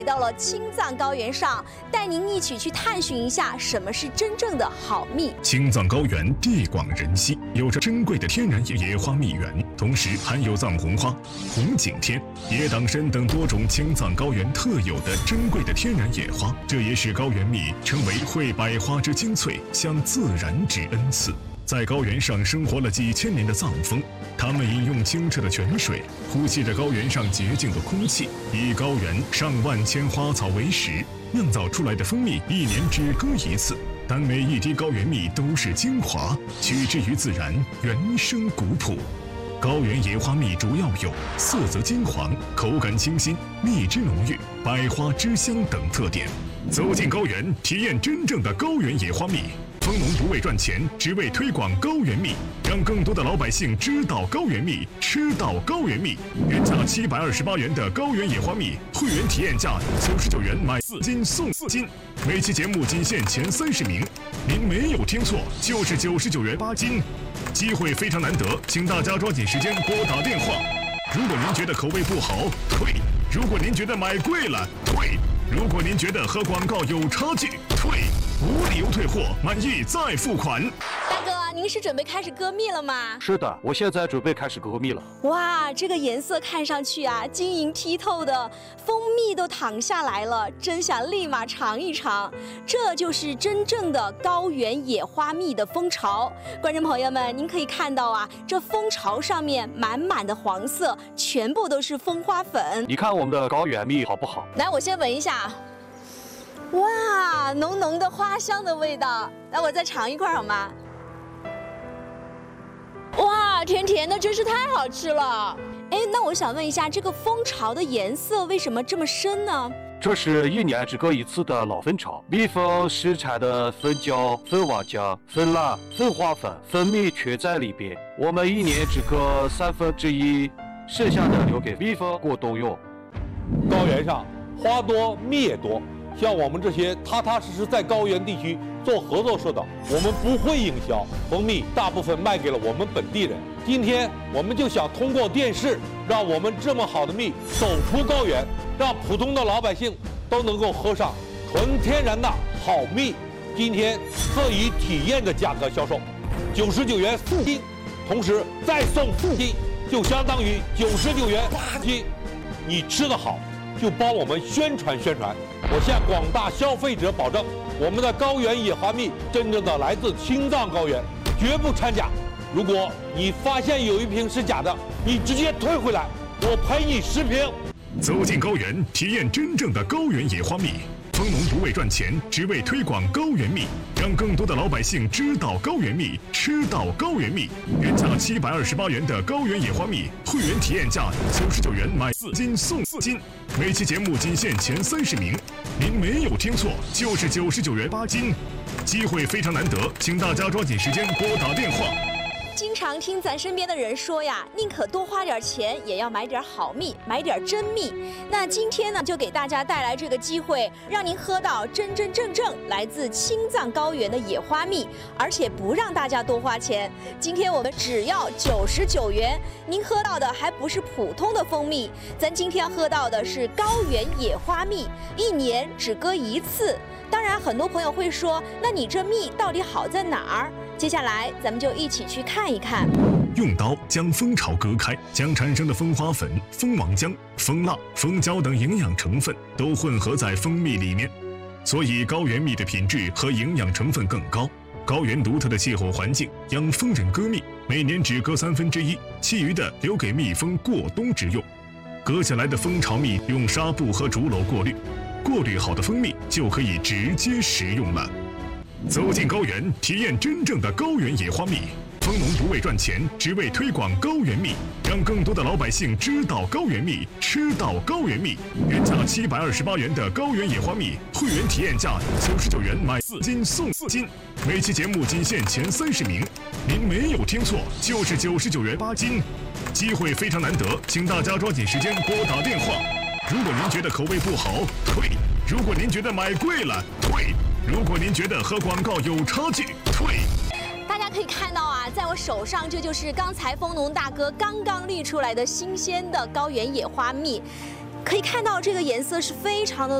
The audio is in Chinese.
到了青藏高原上，带您一起去探寻一下什么是真正的好蜜。 青藏高原地广人稀，有着珍贵的天然野花蜜源，同时含有藏红花、红景天、野党参等多种青藏高原特有的珍贵的天然野花，这也使高原蜜成为汇百花之精粹，享自然之恩赐。在高原上生活了几千年的藏蜂，它们饮用清澈的泉水，呼吸着高原上洁净的空气，以高原上万千花草为食，酿造出来的蜂蜜一年只割一次，但每一滴高原蜜都是精华，取之于自然，原生古朴。高原野花蜜主要有色泽金黄、口感清新、蜜汁浓郁、百花之香等特点。走进高原，体验真正的高原野花蜜。蜂农不为赚钱，只为推广高原蜜，让更多的老百姓知道高原蜜，吃到高原蜜。原价728元的高原野花蜜，会员体验价99元买4斤送4斤。每期节目仅限前30名，您没有听错，就是99元8斤。机会非常难得，请大家抓紧时间拨打电话。如果您觉得口味不好，退；如果您觉得买贵了，退；如果您觉得和广告有差距，退。无理由退货，满意再付款。 大哥，您是准备开始割蜜了吗？ 是的，我现在准备开始割蜜了。 哇，这个颜色看上去啊，晶莹剔透的，蜂蜜都淌下来了，真想立马尝一尝。这就是真正的高原野花蜜的蜂巢。观众朋友们，您可以看到啊，这蜂巢上面满满的黄色，全部都是蜂花粉。 你看我们的高原蜜好不好？ 来，我先闻一下。哇，浓浓的花香的味道，来我再尝一块好吗？哇，甜甜的，真是太好吃了。哎，那我想问一下，这个蜂巢的颜色为什么这么深呢？ 这是一年只割一次的老蜂巢，蜜蜂生产的蜂胶、蜂王浆、蜂蜡、蜂花粉、蜂蜜全在里边。我们一年只割1/3，剩下的留给蜜蜂过冬用。 高原上花多蜜也多。像我们这些踏踏实实在高原地区做合作社的，我们不会营销，蜂蜜大部分卖给了我们本地人。今天我们就想通过电视，让我们这么好的蜜走出高原，让普通的老百姓都能够喝上纯天然的好蜜。今天特以体验的价格销售，99元4斤，同时再送4斤，就相当于99元8斤。你吃得好，就帮我们宣传宣传。我向广大消费者保证，我们的高原野花蜜真正的来自青藏高原，绝不掺假。如果你发现有一瓶是假的，你直接退回来，我赔你10瓶。 走进高原，体验真正的高原野花蜜。蜂农不为赚钱，只为推广高原蜜，让更多的老百姓知道高原蜜，吃到高原蜜。原价728元的高原野花蜜，会员体验价99元买4斤送4斤。每期节目仅限前30名，您没有听错，就是99元8斤。机会非常难得，请大家抓紧时间拨打电话。 经常听咱身边的人说呀，宁可多花点钱，也要买点好蜜，买点真蜜。那今天呢，就给大家带来这个机会，让您喝到真真正正来自青藏高原的野花蜜，而且不让大家多花钱。今天我们只要99元，您喝到的还不是普通的蜂蜜，咱今天要喝到的是高原野花蜜，一年只割一次。当然，很多朋友会说，那你这蜜到底好在哪儿？接下来咱们就一起去看一看。 用刀将蜂巢割开，将产生的蜂花粉、蜂王浆、蜂蜡、蜂胶等营养成分都混合在蜂蜜里面，所以高原蜜的品质和营养成分更高。高原独特的气候环境养蜂人割蜜，每年只割1/3，其余的留给蜜蜂过冬之用。割下来的蜂巢蜜用纱布和竹篓过滤，过滤好的蜂蜜就可以直接食用了。走进高原，体验真正的高原野花蜜。蜂农不为赚钱，只为推广高原蜜，让更多的老百姓知道高原蜜，吃到高原蜜。原价728元的高原野花蜜，会员体验价99元买4斤送4斤。每期节目仅限前30名，您没有听错，就是99元8斤。机会非常难得，请大家抓紧时间拨打电话。如果您觉得口味不好，退；如果您觉得买贵了，退；如果您觉得和广告有差距，退。 大家可以看到啊，在我手上，这就是刚才蜂农大哥刚刚滤出来的新鲜的高原野花蜜。 可以看到这个颜色是非常的